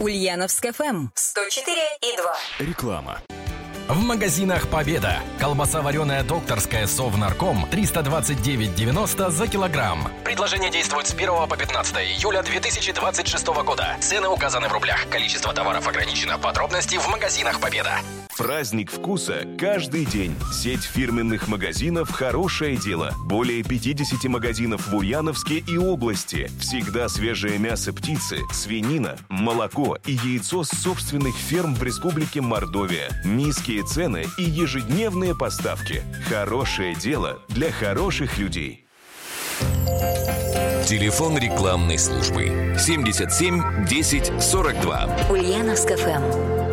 Ульяновск ФМ 104,2. Реклама. В магазинах «Победа». Колбаса вареная докторская «Совнарком» 329,90 за килограмм. Предложение действует с 1 по 15 июля 2026 года. Цены указаны в рублях. Количество товаров ограничено. Подробности в магазинах «Победа». Праздник вкуса каждый день. Сеть фирменных магазинов «Хорошее дело». Более 50 магазинов в Ульяновске и области. Всегда свежее мясо птицы, свинина, молоко и яйцо с собственных ферм в Республике Мордовия. Низкие цены и ежедневные поставки. Хорошее дело для хороших людей. Телефон рекламной службы 77 10 42. Ульяновск ФМ.